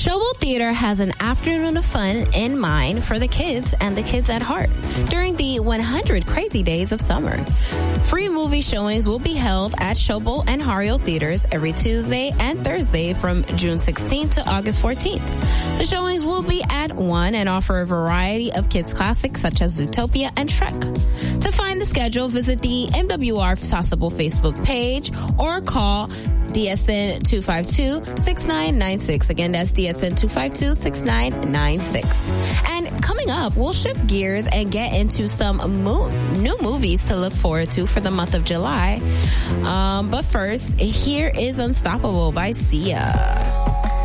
Showboat Theater has an afternoon of fun in mind for the kids and the kids at heart during the 100 crazy days of summer. Free movie showings will be held at Showboat and Hario Theaters every Tuesday and Thursday from June 16th to August 14th. The showings will be at 1 and offer a variety of kids classics such as Zootopia and Shrek. To find the schedule, visit the MWR Sauceable Facebook page or call DSN 252-6996. Again, that's DSN 252-6996. And coming up, we'll shift gears and get into some new movies to look forward to for the month of July. But first, here is Unstoppable by Sia.